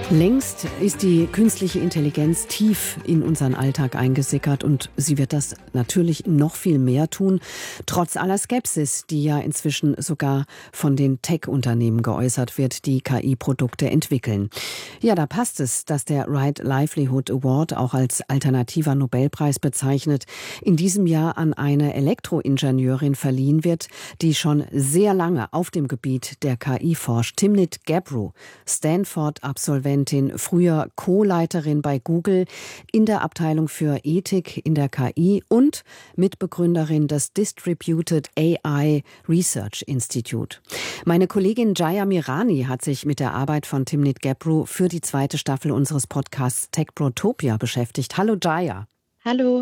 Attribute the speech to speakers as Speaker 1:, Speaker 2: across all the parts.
Speaker 1: Längst ist die künstliche Intelligenz tief in unseren Alltag eingesickert und sie wird das natürlich noch viel mehr tun, trotz aller Skepsis, die ja inzwischen sogar von den Tech-Unternehmen geäußert wird, die KI-Produkte entwickeln. Ja, da passt es, dass der Right Livelihood Award, auch als alternativer Nobelpreis bezeichnet, in diesem Jahr an eine Elektroingenieurin verliehen wird, die schon sehr lange auf dem Gebiet der KI forscht. Timnit Gebru, Stanford-Absolventin, früher Co-Leiterin bei Google in der Abteilung für Ethik in der KI und Mitbegründerin des Distributed AI Research Institute. Meine Kollegin Jaya Mirani hat sich mit der Arbeit von Timnit Gebru für die zweite Staffel unseres Podcasts Techprotopia beschäftigt. Hallo Jaya.
Speaker 2: Hallo.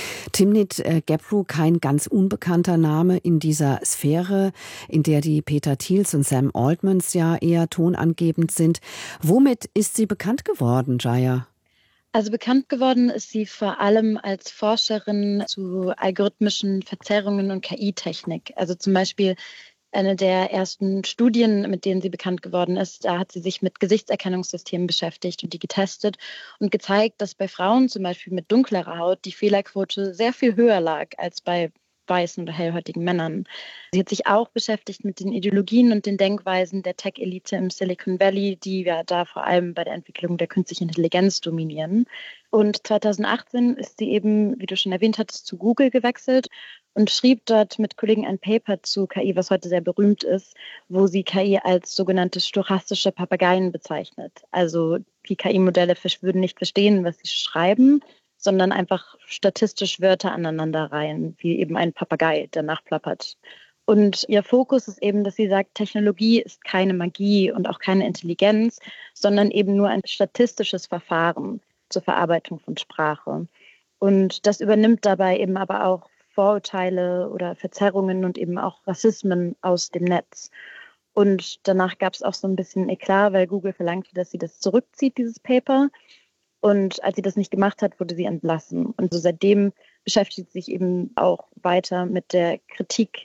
Speaker 1: Timnit Gebru, kein ganz unbekannter Name in dieser Sphäre, in der die Peter Thiels und Sam Altmans ja eher tonangebend sind. Womit ist sie bekannt geworden, Jaya?
Speaker 2: Also bekannt geworden ist sie vor allem als Forscherin zu algorithmischen Verzerrungen und KI-Technik. Also zum Beispiel eine der ersten Studien, mit denen sie bekannt geworden ist, da hat sie sich mit Gesichtserkennungssystemen beschäftigt und die getestet und gezeigt, dass bei Frauen zum Beispiel mit dunklerer Haut die Fehlerquote sehr viel höher lag als bei weißen oder hellhäutigen Männern. Sie hat sich auch beschäftigt mit den Ideologien und den Denkweisen der Tech-Elite im Silicon Valley, die ja da vor allem bei der Entwicklung der künstlichen Intelligenz dominieren. Und 2018 ist sie eben, wie du schon erwähnt hattest, zu Google gewechselt und schrieb dort mit Kollegen ein Paper zu KI, was heute sehr berühmt ist, wo sie KI als sogenannte stochastische Papageien bezeichnet. Also die KI-Modelle würden nicht verstehen, was sie schreiben, sondern einfach statistisch Wörter aneinanderreihen, wie eben ein Papagei, der nachplappert. Und ihr Fokus ist eben, dass sie sagt, Technologie ist keine Magie und auch keine Intelligenz, sondern eben nur ein statistisches Verfahren zur Verarbeitung von Sprache. Und das übernimmt dabei eben aber auch Vorurteile oder Verzerrungen und eben auch Rassismen aus dem Netz. Und danach gab es auch so ein bisschen Eklat, weil Google verlangte, dass sie das zurückzieht, dieses Paper. Und als sie das nicht gemacht hat, wurde sie entlassen. Und so seitdem beschäftigt sie sich eben auch weiter mit der Kritik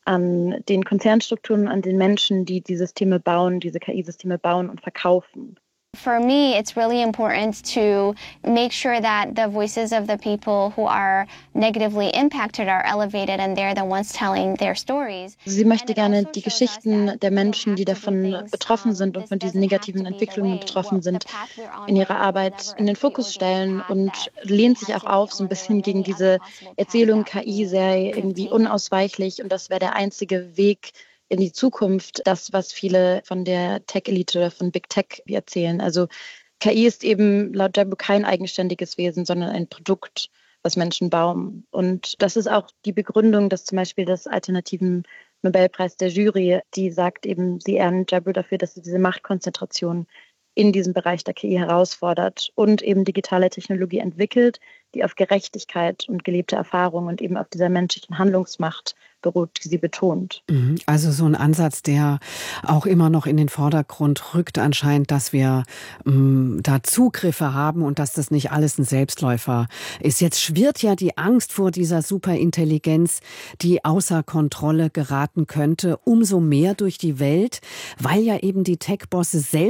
Speaker 2: an den Konzernstrukturen, an den Menschen, die die Systeme bauen, diese KI-Systeme bauen und verkaufen.
Speaker 3: For me, it's really important to make sure that the voices of the people who are negatively impacted are elevated and they're the ones telling their stories.
Speaker 2: Sie möchte gerne die Geschichten der Menschen, die davon betroffen sind und von diesen negativen Entwicklungen betroffen sind, in ihrer Arbeit in den Fokus stellen und lehnt sich auch auf so ein bisschen gegen diese Erzählung, KI sei irgendwie unausweichlich und das wäre der einzige Weg in die Zukunft, das, was viele von der Tech-Elite oder von Big Tech erzählen. Also KI ist eben laut Gebru kein eigenständiges Wesen, sondern ein Produkt, was Menschen bauen. Und das ist auch die Begründung, dass zum Beispiel des alternativen Nobelpreis der Jury, die sagt eben, sie ehren Gebru dafür, dass sie diese Machtkonzentration in diesem Bereich der KI herausfordert und eben digitale Technologie entwickelt, die auf Gerechtigkeit und gelebte Erfahrung und eben auf dieser menschlichen Handlungsmacht beruht, die sie betont.
Speaker 1: Also so ein Ansatz, der auch immer noch in den Vordergrund rückt anscheinend, dass wir da Zugriffe haben und dass das nicht alles ein Selbstläufer ist. Jetzt schwirrt ja die Angst vor dieser Superintelligenz, die außer Kontrolle geraten könnte, umso mehr durch die Welt, weil ja eben die Tech-Bosse selbst